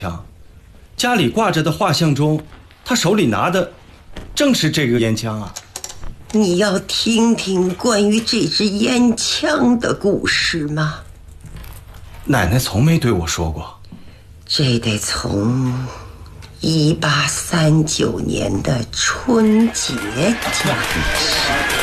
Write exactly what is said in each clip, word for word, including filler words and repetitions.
枪，家里挂着的画像中，他手里拿的正是这个烟枪啊。 你要听听关于这支烟枪的故事吗？ 奶奶从没对我说过。 这得从一八三九年的春节讲起。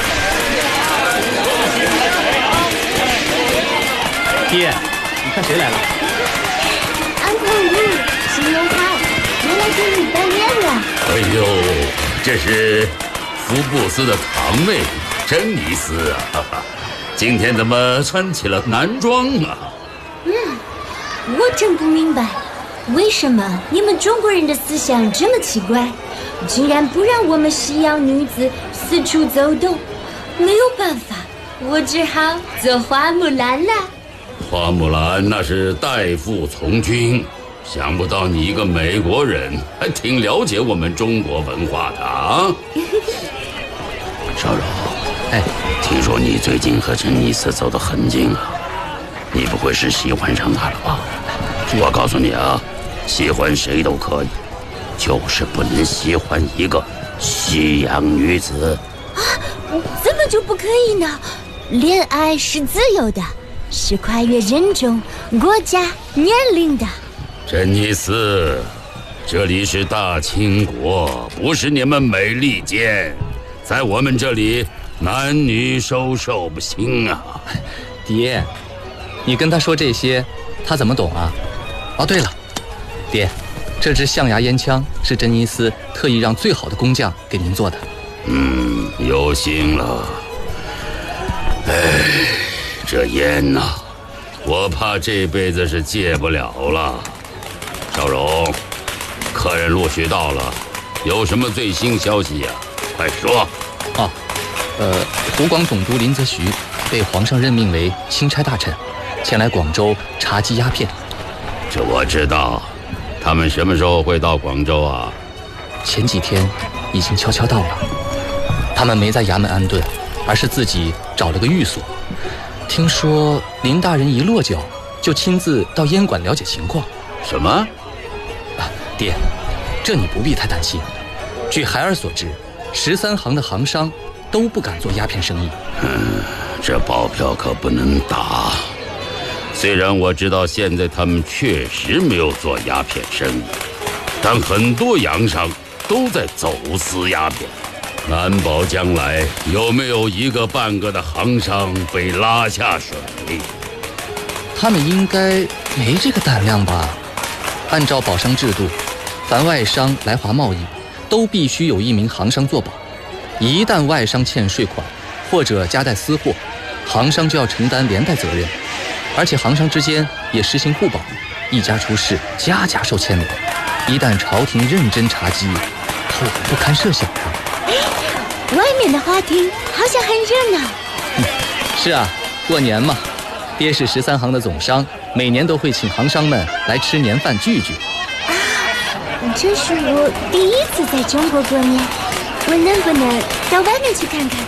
爹，你看谁来了？ 安可如，新年好，原来给你拜年了。 哎呦，这是福布斯的堂妹珍妮斯啊！哈哈，今天怎么穿起了男装啊？ 嗯，我真不明白，为什么你们中国人的思想这么奇怪，竟然不让我们西洋女子四处走动？没有办法，我只好做花木兰了。 花木兰那是代父从军，想不到你一个美国人还挺了解我们中国文化的啊！少柔， 哎， 听说你最近和珍妮斯走得很近啊，你不会是喜欢上她了吧？我告诉你啊，喜欢谁都可以，就是不能喜欢一个西洋女子。 啊，怎么就不可以呢？恋爱是自由的，是跨越人种、国家、年龄的。 珍妮斯，这里是大清国，不是你们美利坚，在我们这里男女授受不亲啊！ 爹，你跟他说这些，他怎么懂啊？哦，对了，爹，这支象牙烟枪是珍妮斯特意让最好的工匠给您做的。 嗯，有心了。哎，这烟呐、啊，我怕这辈子是戒不了了。少荣，客人陆续到了，有什么最新消息呀、啊？快说。 哦，呃，湖广总督林则徐被皇上任命为钦差大臣，前来广州查缉鸦片。 这我知道，他们什么时候会到广州啊？ 前几天已经悄悄到了。他们没在衙门安顿，而是自己找了个寓所。听说林大人一落脚，就亲自到烟馆了解情况。 什么？ 啊，爹，这你不必太担心。据孩儿所知，十三行的行商都不敢做鸦片生意。 嗯，这保票可不能打。虽然我知道现在他们确实没有做鸦片生意，但很多洋商都在走私鸦片。难保将来有没有一个半个的行商被拉下水。 他们应该没这个胆量吧？按照保商制度，凡外商来华贸易，都必须有一名行商作保。一旦外商欠税款或者夹带私货，行商就要承担连带责任。而且行商之间也实行互保，一家出事，家家受牵连。一旦朝廷认真查缉，后果不堪设想啊！ 外面的花厅好像很热闹。 嗯，是啊，过年嘛，爹是十三行的总商，每年都会请行商们来吃年饭聚聚。 啊，这是我第一次在中国过年，我能不能到外面去看看？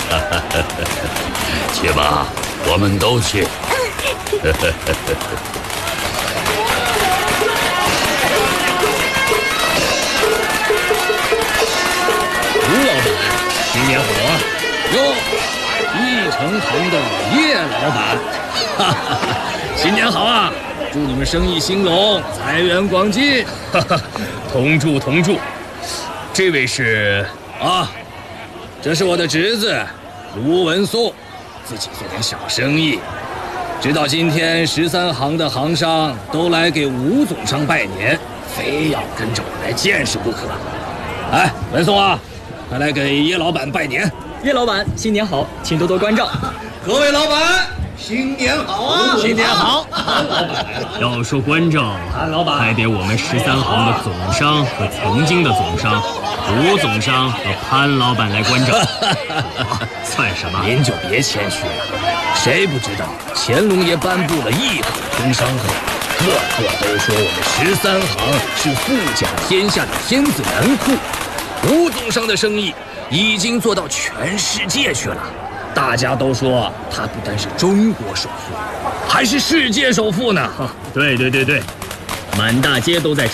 去吧，我们都去。 吴老板，新年好啊！哟，一成堂的叶老板，哈哈哈，新年好啊！祝你们生意兴隆，财源广进，哈哈，同祝同祝。这位是啊，这是我的侄子卢文松，自己做点小生意。直到今天，十三行的行商都来给吴总商拜年，非要跟着我来见识不可。哎，文松啊，快来给叶老板拜年。 叶老板，新年好，请多多关照。 各位老板，新年好啊！ 新年好。潘老板来了。要说关照，潘老板还得我们十三行的总商和曾经的总商吴总商和潘老板来关照。我算什么？ 您就别谦虚了。谁不知道乾隆爷颁布了一口通商法，个个都说我们十三行是富甲天下的天子门户。吴总商的生意已经做到全世界去了，大家都说他不单是中国首富，还是世界首富呢。 对对对对， 满大街都在